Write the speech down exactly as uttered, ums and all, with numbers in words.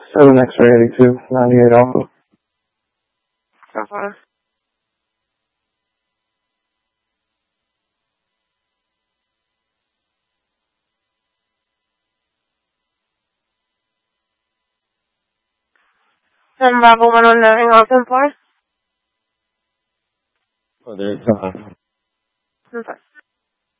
seven X-ray eighty-two, ninety-eight Alpha. So far. And Bravo one one nine, open for? Oh, there's, uh... Okay.